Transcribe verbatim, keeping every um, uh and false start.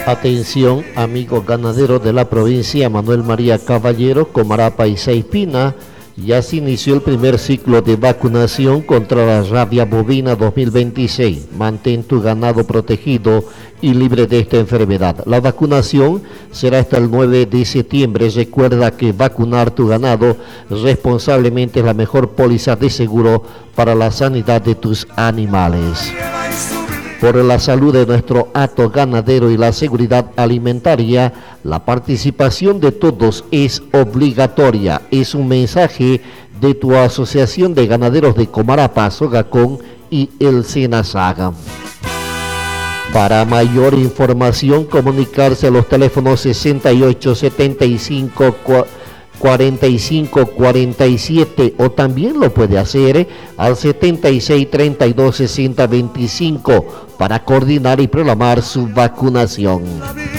Atención, amigos ganaderos de la provincia Manuel María Caballero, Comarapa y Saipina. Ya se inició el primer ciclo de vacunación contra la rabia bovina dos mil veintiséis. Mantén tu ganado protegido y libre de esta enfermedad. La vacunación será hasta el nueve de septiembre. Recuerda que vacunar tu ganado responsablemente es la mejor póliza de seguro para la sanidad de tus animales. Por la salud de nuestro hato ganadero y la seguridad alimentaria, la participación de todos es obligatoria. Es un mensaje de tu Asociación de Ganaderos de Comarapa, Sogacón y el SENASAG. Para mayor información, comunicarse a los teléfonos sesenta y ocho setenta y cinco cuarenta y cinco cuarenta y siete o también lo puede hacer al setenta y seis treinta y dos sesenta veinticinco para coordinar y programar su vacunación.